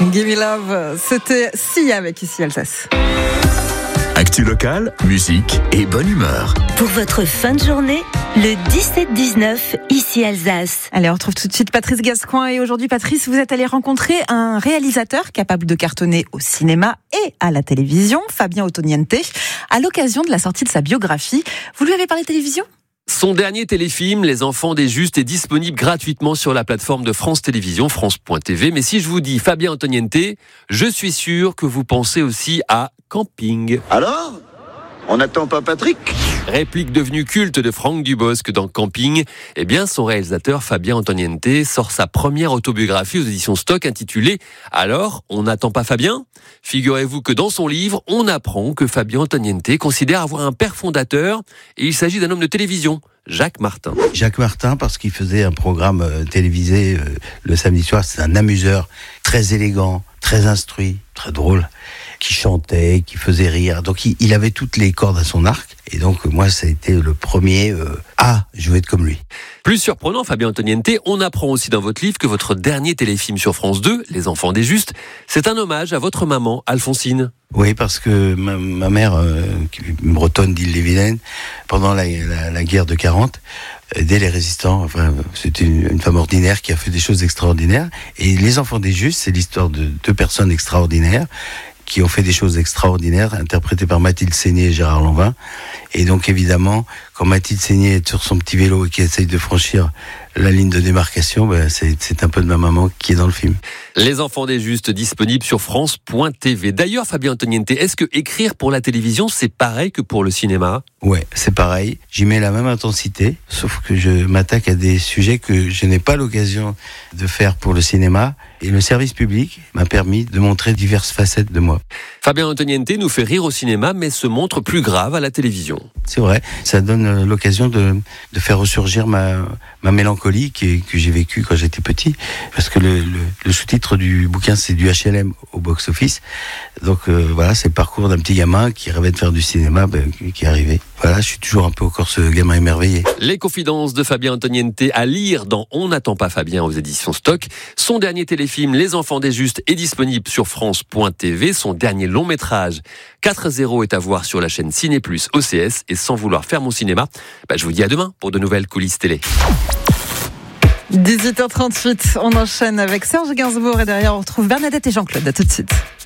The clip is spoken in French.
Give me love, c'était Sia avec Ici Alsace. Actu locale, musique et bonne humeur. Pour votre fin de journée, le 17-19, Ici Alsace. Allez, on retrouve tout de suite Patrice Gascoin. Et aujourd'hui, Patrice, vous êtes allé rencontrer un réalisateur capable de cartonner au cinéma et à la télévision, Fabien Ottoniente, à l'occasion de la sortie de sa biographie. Vous lui avez parlé télévision ? Son dernier téléfilm, Les Enfants des Justes, est disponible gratuitement sur la plateforme de France Télévisions, France.tv. Mais si je vous dis Fabien Ottoniente, je suis sûr que vous pensez aussi à Camping. Alors ? On n'attend pas Patrick ? Réplique devenue culte de Franck Dubosc dans Camping, eh bien son réalisateur Fabien Ottoniente sort sa première autobiographie aux éditions Stock intitulée « Alors, on n'attend pas Fabien ?» Figurez-vous que dans son livre, on apprend que Fabien Ottoniente considère avoir un père fondateur et il s'agit d'un homme de télévision, Jacques Martin. Jacques Martin, parce qu'il faisait un programme télévisé le samedi soir, c'est un amuseur très élégant, très instruit, très drôle, qui chantait, qui faisait rire. Donc il avait toutes les cordes à son arc. Et donc moi, ça a été le premier je veux être comme lui. Plus surprenant, Fabien Ottoniente, on apprend aussi dans votre livre que votre dernier téléfilm sur France 2, Les Enfants des Justes, c'est un hommage à votre maman, Alphonsine. Oui, parce que ma mère, bretonne d'Ille-et-Vilaine, pendant la guerre de 40, aidait les résistants. Enfin, c'était une femme ordinaire qui a fait des choses extraordinaires. Et Les Enfants des Justes, c'est l'histoire de deux personnes extraordinaires qui ont fait des choses extraordinaires, interprétées par Mathilde Seigné et Gérard Lanvin. Et donc, évidemment, quand Mathilde Seigné est sur son petit vélo et qui essaye de franchir la ligne de démarcation, c'est un peu de ma maman qui est dans le film. Les Enfants des Justes, disponibles sur France.tv. D'ailleurs, Fabien Ottoniente, est-ce que écrire pour la télévision, c'est pareil que pour le cinéma ? Ouais, c'est pareil. J'y mets la même intensité, sauf que je m'attaque à des sujets que je n'ai pas l'occasion de faire pour le cinéma. Et le service public m'a permis de montrer diverses facettes de moi. Fabien Ottoniente nous fait rire au cinéma, mais se montre plus grave à la télévision. C'est vrai, ça donne l'occasion de faire ressurgir ma mélancolie que j'ai vécue quand j'étais petit. Parce que le sous-titre du bouquin, c'est du HLM au box-office. Donc voilà, c'est le parcours d'un petit gamin qui rêvait de faire du cinéma, qui est arrivé. Voilà, je suis toujours un peu encore ce gamin émerveillé. Les confidences de Fabien Ottoniente à lire dans On n'attend pas Fabien aux éditions Stock. Son dernier téléfilm, Les Enfants des Justes, est disponible sur France.tv. Son dernier long métrage, 4-0, est à voir sur la chaîne Ciné Plus OCS. Et sans vouloir faire mon cinéma, je vous dis à demain pour de nouvelles coulisses télé. 18h38, on enchaîne avec Serge Gainsbourg et derrière on retrouve Bernadette et Jean-Claude. À tout de suite.